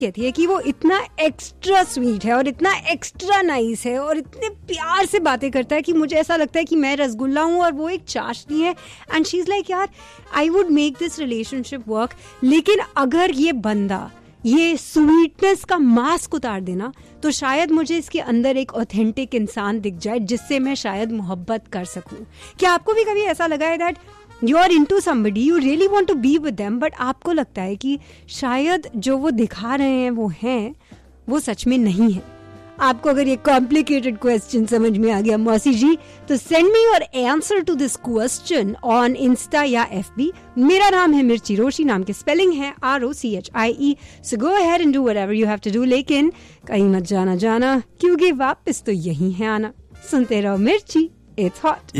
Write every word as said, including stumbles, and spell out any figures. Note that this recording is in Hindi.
कहती है कि वो इतना एक्स्ट्रा स्वीट है और इतना एक्स्ट्रा नाइस है और इतने प्यार से बातें करता है कि मुझे ऐसा लगता है कि मैं रसगुल्ला हूँ और वो एक चाशनी है. एंड शी इज लाइक यार I would make this relationship work, लेकिन अगर ये बंदा ये स्वीटनेस का मास्क उतार देना तो शायद मुझे इसके अंदर एक ऑथेंटिक इंसान दिख जाए जिससे मैं शायद मोहब्बत कर सकूं. क्या आपको भी कभी ऐसा लगा है that you are into somebody, you really want to be with them, but आपको लगता है कि शायद जो वो दिखा रहे हैं वो हैं वो सच में नहीं है? आपको अगर ये कॉम्प्लिकेटेड क्वेश्चन समझ में आ गया मौसी जी, तो send me your answer to this question on Insta या एफबी. मेरा नाम है मिर्ची रोशी, नाम की स्पेलिंग है R O C H I E. So go ahead and do whatever you have to do, लेकिन कहीं मत जाना जाना क्योंकि वापस तो यही है आना. सुनते रहो मिर्ची, इट्स हॉट.